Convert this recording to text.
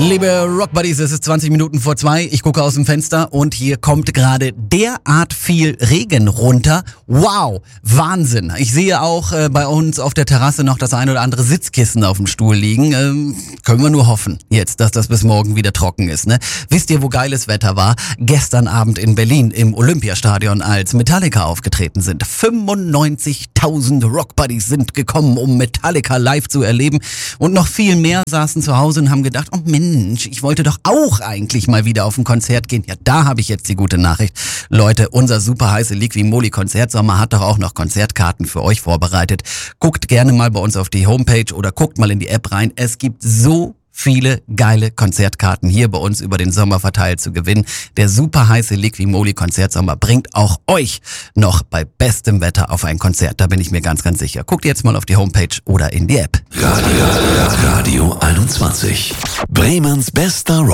Liebe Rockbuddies, es ist 20 Minuten vor 2. Ich gucke aus dem Fenster und hier kommt gerade derart viel Regen runter. Wow, Wahnsinn. Ich sehe auch bei uns auf der Terrasse noch das ein oder andere Sitzkissen auf dem Stuhl liegen. Können wir nur hoffen jetzt, dass das bis morgen wieder trocken ist. Ne? Wisst ihr, wo geiles Wetter war? Gestern Abend in Berlin im Olympiastadion, als Metallica aufgetreten sind. 95.000 Rockbuddies sind gekommen, um Metallica live zu erleben. Und noch viel mehr saßen zu Hause und haben gedacht, oh Mensch, ich wollte doch auch eigentlich mal wieder auf ein Konzert gehen. Ja, da habe ich jetzt die gute Nachricht. Leute, unser super heiße Liqui-Moly Konzertsommer hat doch auch noch Konzertkarten für euch vorbereitet. Guckt gerne mal bei uns auf die Homepage oder guckt mal in die App rein. Es gibt so viele geile Konzertkarten hier bei uns über den Sommer verteilt zu gewinnen. Der super heiße Liqui-Moly Konzertsommer bringt auch euch noch bei bestem Wetter auf ein Konzert. Da bin ich mir ganz, ganz sicher. Guckt jetzt mal auf die Homepage oder in die App. Radio 21. Bremens bester